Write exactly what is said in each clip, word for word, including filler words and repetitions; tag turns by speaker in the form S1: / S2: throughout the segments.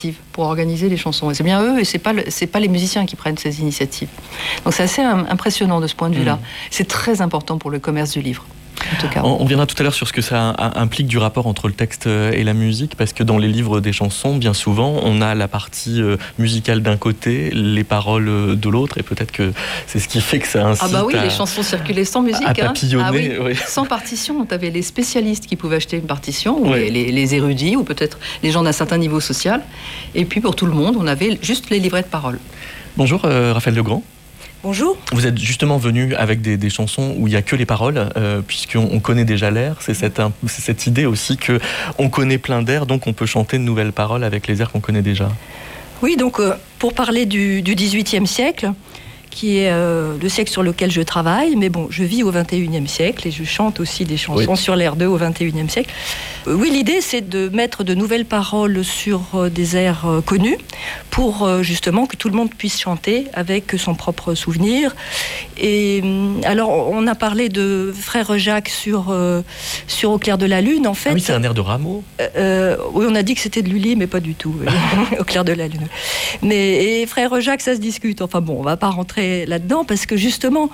S1: pour organiser les chansons. Et c'est bien eux, et c'est pas, le, c'est pas les musiciens qui prennent ces initiatives. Donc c'est assez impressionnant de ce point de vue-là. Mmh. C'est très important pour le commerce du livre. En tout cas.
S2: On, on viendra tout à l'heure sur ce que ça implique du rapport entre le texte et la musique, parce que dans les livres des chansons, bien souvent, on a la partie musicale d'un côté, les paroles de l'autre, et peut-être que c'est ce qui fait que ça incite
S1: Ah bah oui,
S2: à,
S1: les chansons circulaient sans musique.
S2: à papillonner.
S1: Hein. Ah oui. Oui. Sans partition, tu avais les spécialistes qui pouvaient acheter une partition, ou oui. les, les érudits, ou peut-être les gens d'un certain niveau social. Et puis pour tout le monde, on avait juste les livrets de paroles.
S2: Bonjour euh, Raphaël Legrand.
S3: Bonjour.
S2: Vous êtes justement venu avec des, des chansons où il n'y a que les paroles, euh, puisqu'on on connaît déjà l'air. C'est cette, c'est cette idée aussi qu'on connaît plein d'airs, donc on peut chanter de nouvelles paroles avec les airs qu'on connaît déjà.
S3: Oui, donc euh, pour parler du, du dix-huitième siècle, qui est euh, le siècle sur lequel je travaille, mais bon, je vis au vingt et unième siècle et je chante aussi des chansons oui. sur l'air d'eux au vingt et unième siècle. Euh, oui, l'idée, c'est de mettre de nouvelles paroles sur euh, des airs euh, connus pour euh, justement que tout le monde puisse chanter avec son propre souvenir. Et alors, on a parlé de Frère Jacques sur, euh, sur Au clair de la lune, en fait.
S2: Ah oui, c'est un air de Rameau.
S3: Euh, oui, on a dit que c'était de Lully, mais pas du tout. Au clair de la lune. Mais et Frère Jacques, ça se discute. Enfin bon, on va pas rentrer là-dedans parce que justement,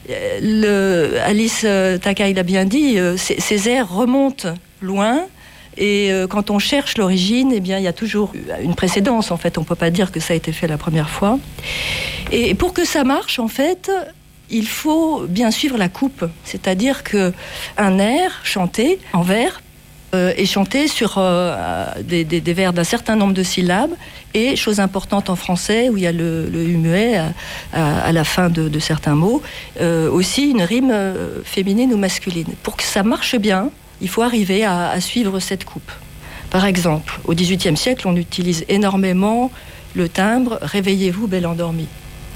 S3: le, Alice Takai l'a bien dit, ces, ces airs remontent loin. Et euh, quand on cherche l'origine, eh bien, il y a toujours une précédence. En fait, on ne peut pas dire que ça a été fait la première fois. Et pour que ça marche, en fait, il faut bien suivre la coupe. C'est-à-dire qu'un air chanté en vers euh, est chanté sur euh, des, des, des vers d'un certain nombre de syllabes. Et, chose importante en français, où il y a le, le U-muet à, à, à la fin de, de certains mots, euh, aussi une rime euh, féminine ou masculine. Pour que ça marche bien, il faut arriver à, à suivre cette coupe. Par exemple, au dix-huitième siècle, on utilise énormément le timbre « Réveillez-vous, belle endormie ».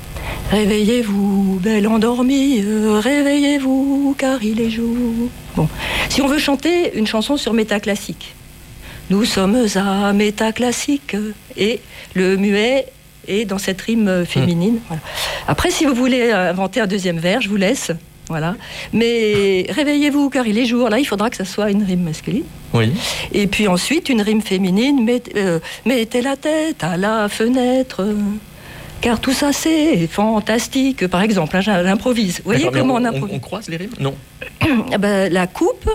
S3: Réveillez-vous, belle endormie, euh, réveillez-vous, car il est jour. Bon, si on veut chanter une chanson sur métaclassique, nous sommes à métaclassique, et le muet est dans cette rime féminine. Mmh. Voilà. Après, si vous voulez inventer un deuxième vers, je vous laisse. Voilà. Mais réveillez-vous car il est jour. Là, il faudra que ça soit une rime masculine.
S2: Oui.
S3: Et puis ensuite, une rime féminine. Met, euh, mettez la tête à la fenêtre. Car tout ça, c'est fantastique. Par exemple, hein, j'improvise. Vous voyez
S2: D'accord,
S3: comment
S2: on,
S3: on improvise?
S2: On, on croise les rimes? Non.
S3: Ben, la coupe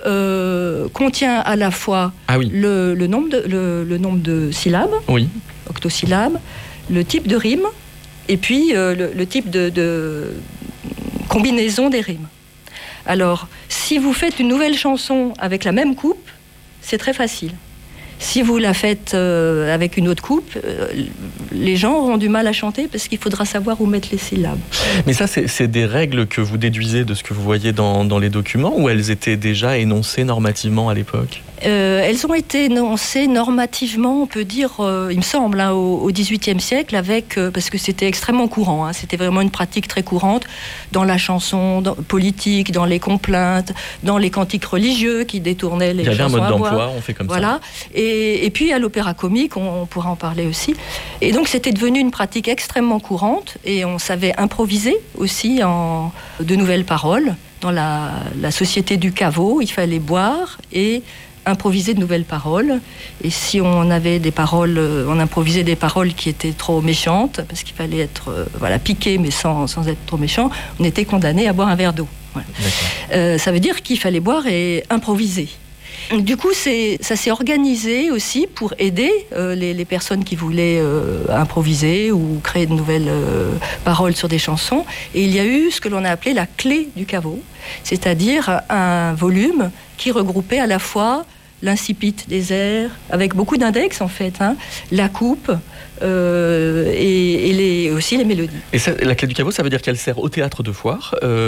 S3: euh, contient à la fois
S2: ah oui.
S3: le, le, nombre de, le, le nombre de syllabes,
S2: oui.
S3: octosyllabes, le type de rime, et puis euh, le, le type de... de combinaison des rimes. Alors, si vous faites une nouvelle chanson avec la même coupe, c'est très facile. Si vous la faites euh, avec une autre coupe, euh, les gens auront du mal à chanter parce qu'il faudra savoir où mettre les syllabes.
S2: Mais ça, c'est, c'est des règles que vous déduisez de ce que vous voyez dans, dans les documents, ou elles étaient déjà énoncées normativement à l'époque ?
S3: Euh, elles ont été énoncées normativement, on peut dire, euh, il me semble, hein, au, au dix-huitième siècle, avec, euh, parce que c'était extrêmement courant. Hein, c'était vraiment une pratique très courante dans la chanson dans, politique, dans les complaintes, dans les cantiques religieux qui détournaient les chansons. Il y avait un mode
S2: d'emploi, on fait comme
S3: voilà. ça. Et, et puis à l'opéra comique, on, on pourra en parler aussi. Et donc c'était devenu une pratique extrêmement courante, et on savait improviser aussi en de nouvelles paroles. Dans la, la société du caveau, il fallait boire et improviser de nouvelles paroles. Et si on avait des paroles, on improvisait des paroles qui étaient trop méchantes, parce qu'il fallait être euh, voilà, piqué, mais sans, sans être trop méchant, on était condamné à boire un verre d'eau. Voilà. Euh, ça veut dire qu'il fallait boire et improviser. Du coup, c'est, ça s'est organisé aussi pour aider euh, les, les personnes qui voulaient euh, improviser ou créer de nouvelles euh, paroles sur des chansons. Et il y a eu ce que l'on a appelé la clé du caveau, c'est-à-dire un volume qui regroupait à la fois l'incipit des airs, avec beaucoup d'index en fait, hein, la coupe euh, et, et les, aussi les mélodies.
S2: Et ça, la clé du caveau, ça veut dire qu'elle sert au théâtre de foire euh...